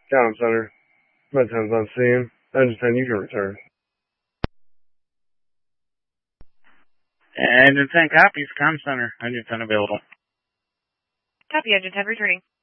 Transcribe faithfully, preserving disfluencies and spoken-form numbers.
Comm Center. Med ten's on scene. Engine ten, you can return. Engine ten copies. Comm Center. Engine ten available. Copy, Engine ten returning.